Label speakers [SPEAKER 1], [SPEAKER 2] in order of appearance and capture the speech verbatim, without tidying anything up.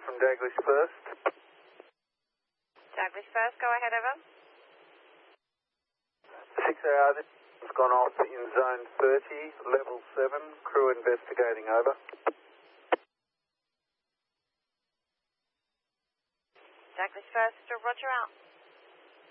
[SPEAKER 1] from Daglish First.
[SPEAKER 2] Daglish First, go ahead, over.
[SPEAKER 1] six A R, this has gone off in zone thirty, level seven, crew investigating, over.
[SPEAKER 2] Daglish First, roger out.